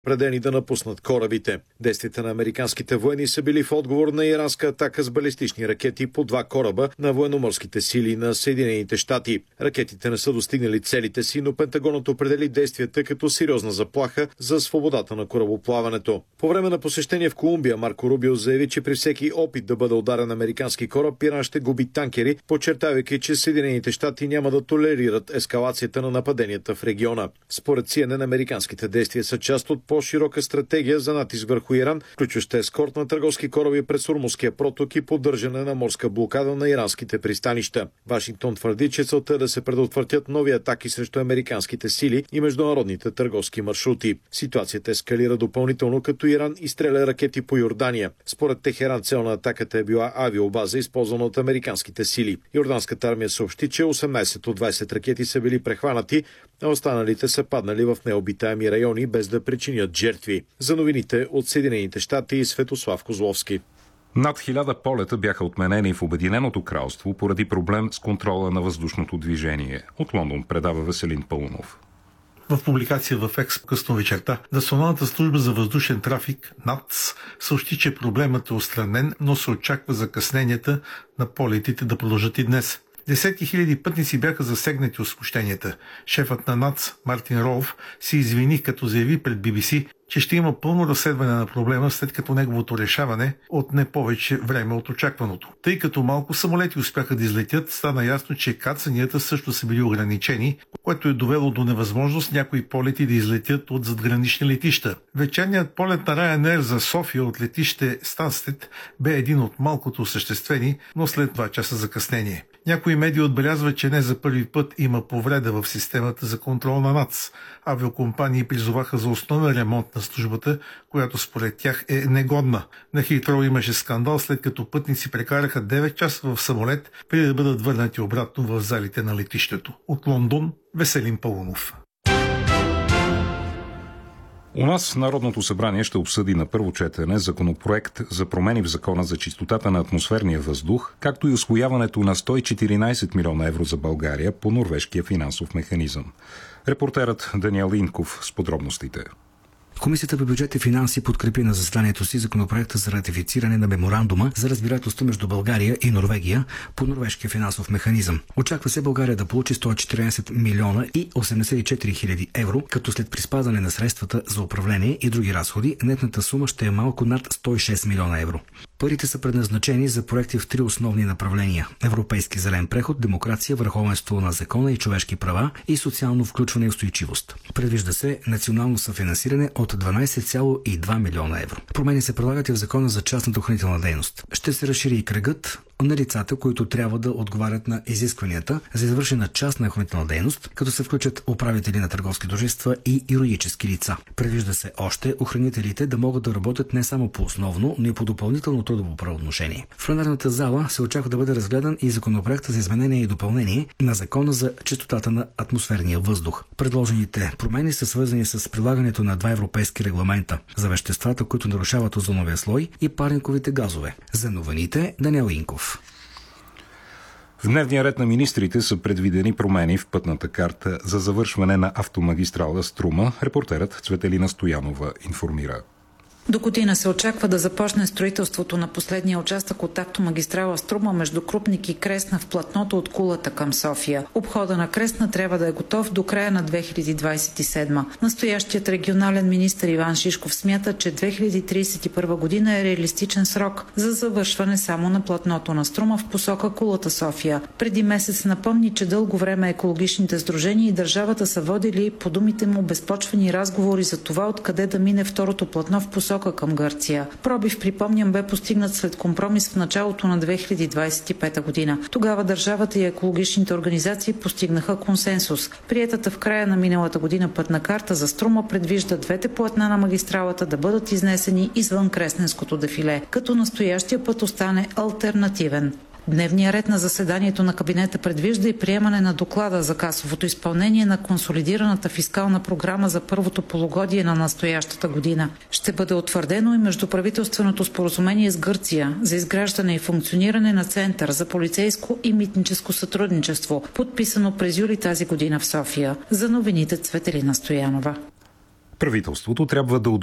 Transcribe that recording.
предени да напуснат корабите. Действията на американските военни са били в отговор на иранска атака с балистични ракети по 2 кораба на военноморските сили на Съединените щати. Ракетите не са достигнали целите си, но Пентагонът определи действията като сериозна заплаха за свободата на корабоплаването. По време на посещение в Колумбия Марко Рубио заяви, че при всеки опит да бъде ударен американски кораб, Иран ще губи танкери, подчертавайки, че Съединените щати няма да толерират ескалацията на нападенията в региона. Според CNN, американските действия са част от по-широка стратегия за натиск върху Иран, включваща ескорт на търговски кораби през Ормузския проток и поддържане на морска блокада на иранските пристанища. Вашингтон твърди, че целта е да се предотвратят нови атаки срещу американските сили и международните търговски маршрути. Ситуацията ескалира допълнително, като Иран изстреля ракети по Йордания. Според Техеран цел на атаката е била авиобаза, използвана от американските сили. Йорданската армия съобщи, че 18 от 20 ракети са били прехванати, а останалите са паднали в необитаеми райони без да причинят жертви. За новините от Съединените щати и Светослав Козловски. Над 1000 полета бяха отменени в Обединеното кралство поради проблем с контрола на въздушното движение. От Лондон предава Веселин Паунов. В публикация в Екс късно вечерта, Националната служба за въздушен трафик НАТС съобщи, че проблемът е отстранен, но се очаква закъсненията на полетите да продължат и днес. Десетки хиляди пътници бяха засегнати от смущенията. Шефът на НАЦ Мартин Роуф се извини, като заяви пред BBC, че ще има пълно разследване на проблема, след като неговото решаване отне повече време от очакваното. Тъй като малко самолети успяха да излетят, стана ясно, че кацанията също са били ограничени, което е довело до невъзможност някои полети да излетят от задгранични летища. Вечерният полет на Ryanair за София от летище Станстед бе един от малкото осъществени, но след 2 часа закъснение. Някои медии отбелязват, че не за първи път има повреда в системата за контрол на НАЦ. Авиокомпании призоваха за основен ремонт на службата, която според тях е негодна. На Хитроу имаше скандал, след като пътници прекараха 9 часа в самолет, преди да бъдат върнати обратно в залите на летището. От Лондон, Веселин Паунов. У нас Народното събрание ще обсъди на първо четене законопроект за промени в Закона за чистотата на атмосферния въздух, както и усвояването на 114 милиона евро за България по норвежкия финансов механизъм. Репортерът Даниел Инков с подробностите. Комисията по бюджет и финанси подкрепи на заседанието си законопроекта за ратифициране на меморандума за разбирателство между България и Норвегия по норвежкия финансов механизъм. Очаква се България да получи 114 милиона и 84 хиляди евро, като след приспадане на средствата за управление и други разходи, нетната сума ще е малко над 106 милиона евро. Парите са предназначени за проекти в 3 основни направления: европейски зелен преход, демокрация, върховенство на закона и човешки права и социално включване и устойчивост. Предвижда се национално съфинансиране от 12,2 милиона евро. Промени се предлагат и в Закона за частната охранителна дейност. Ще се разшири и кръгът на лицата, които трябва да отговарят на изискванията за извършена частна охранителна дейност, като се включат управители на търговски дружества и юридически лица. Предвижда се още охранителите да могат да работят не само по основно, но и по допълнително трудово правоотношение. В пленарната зала се очаква да бъде разгледан и законопроекта за изменение и допълнение на Закона за чистотата на атмосферния въздух. Предложените промени са свързани с прилагането на 2 европейски регламента за веществата, които нарушават озоновия слой и парниковите газове. За новините Даниел Инков. В дневния ред на министрите са предвидени промени в пътната карта за завършване на автомагистрала Струма. Репортерът Цветелина Стоянова информира. До година се очаква да започне строителството на последния участък от автомагистрала Струма между Крупник и Кресна в платното от Кулата към София. Обхода на Кресна трябва да е готов до края на 2027. Настоящият регионален министър Иван Шишков смята, че 2031 година е реалистичен срок за завършване само на платното на Струма в посока Кулата София. Преди месец напомни, че дълго време екологичните сдружения и държавата са водили, по думите му, безпочвени разговори за това откъде да мине второто платно в посока към Гърция. Пробив, припомням, бе постигнат след компромис в началото на 2025 година. Тогава държавата и екологичните организации постигнаха консенсус. Приетата в края на миналата година пътна карта за Струма предвижда 2 платна на магистралата да бъдат изнесени извън Кресненското дефиле, като настоящия път остане алтернативен. Дневният ред на заседанието на кабинета предвижда и приемане на доклада за касовото изпълнение на консолидираната фискална програма за първото полугодие на настоящата година. Ще бъде утвърдено и междуправителственото споразумение с Гърция за изграждане и функциониране на Център за полицейско и митническо сътрудничество, подписано през юли тази година в София. За новините Цветелина Стоянова. Правителството трябва да